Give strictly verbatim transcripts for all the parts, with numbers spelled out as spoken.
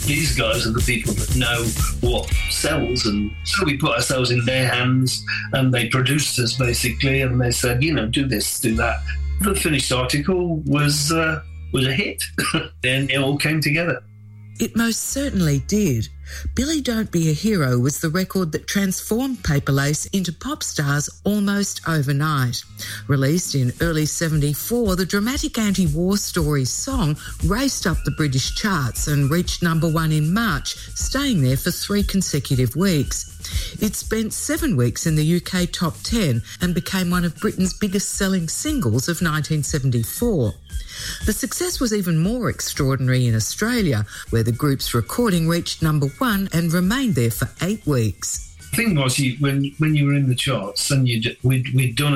these guys are the people that know what sells, and so we put ourselves in their hands, and they produced us basically, and they said, you know, do this, do that. The finished article was uh, was a hit, and it all came together. It most certainly did. Billy Don't Be a Hero was the record that transformed Paper Lace into pop stars almost overnight. Released in early seventy-four, the dramatic anti-war story song raced up the British charts and reached number one in March, staying there for three consecutive weeks. It spent seven weeks in the U K top ten and became one of Britain's biggest selling singles of nineteen seventy-four. The success was even more extraordinary in Australia, where the group's recording reached number one and remained there for eight weeks. The thing was, you, when when you were in the charts and you we'd, we'd done a,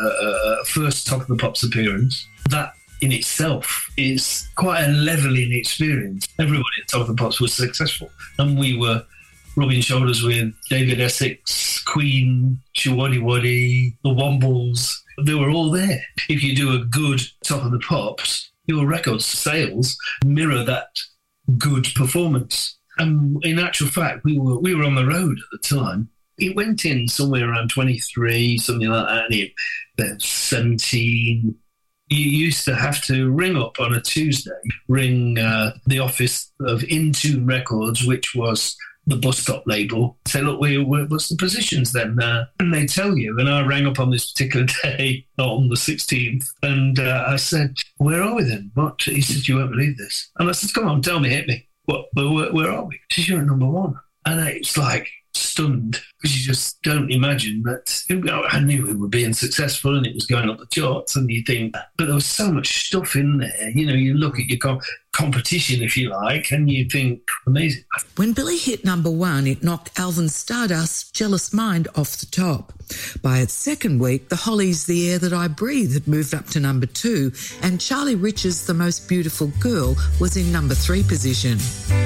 a, a first Top of the Pops appearance, that in itself is quite a levelling experience. Everybody at Top of the Pops was successful, and we were rubbing shoulders with David Essex, Queen, Showaddywaddy, the Wombles. They were all there. If you do a good Top of the Pops, your record sales mirror that good performance. And in actual fact, we were we were on the road at the time. It went in somewhere around twenty-three, something like that, and it, then seventeen. You used to have to ring up on a Tuesday, ring uh, the office of Intune Records, which was the bus stop label, say, look, we, we, what's the positions then? Uh, and they tell you. And I rang up on this particular day, on the sixteenth, and uh, I said, where are we then? What? He said, you won't believe this. And I said, come on, tell me, hit me. What? Where, where are we? She said, you're at number one. And it's like stunned, because you just don't imagine that. I knew we were being successful and it was going up the charts, and you think, but there was so much stuff in there. You know, you look at your com- competition, if you like, and you think, amazing. When Billy hit number one, it knocked Alvin Stardust's Jealous Mind off the top. By its second week, the Hollies' The Air That I Breathe had moved up to number two, and Charlie Rich's The Most Beautiful Girl was in number three position.